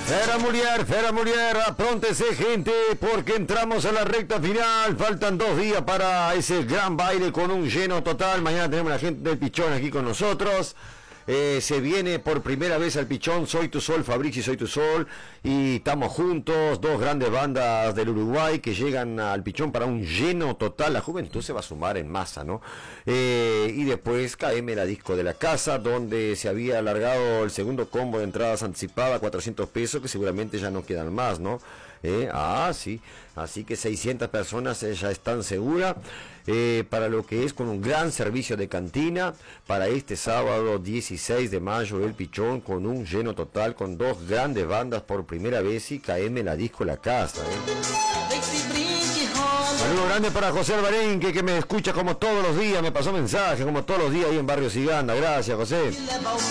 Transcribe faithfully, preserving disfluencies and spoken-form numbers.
Fera Murier, Fera Murier, apróntese gente, porque entramos a la recta final. Faltan dos días para ese gran baile con un lleno total. Mañana tenemos a la gente del Pichón aquí con nosotros. Eh, se viene por primera vez al Pichón Soy Tu Sol, Fabrici Soy Tu Sol, y estamos juntos, dos grandes bandas del Uruguay que llegan al Pichón para un lleno total. La juventud se va a sumar en masa, ¿no? Eh, y después K M, la disco de la casa, donde se había alargado el segundo combo de entradas anticipadas, cuatrocientos pesos, que seguramente ya no quedan más, ¿no? Eh, ah, sí, así que seiscientas personas eh, ya están seguras, eh, para lo que es con un gran servicio de cantina para este sábado dieciséis de mayo el Pichón, con un lleno total, con dos grandes bandas por primera vez y K M, la disco la casa. eh. Saludos grande para José Alvarenque, que, que me escucha como todos los días, me pasó mensaje como todos los días ahí en Barrio Siganda. Gracias, José.